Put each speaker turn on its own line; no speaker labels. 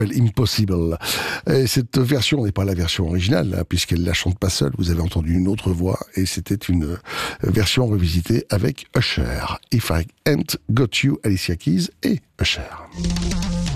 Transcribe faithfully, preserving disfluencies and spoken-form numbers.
Impossible. Et cette version n'est pas la version originale, hein, puisqu'elle la chante pas seule. Vous avez entendu une autre voix, et c'était une version revisitée avec Usher. If I Ain't Got You, Alicia Keys et Usher.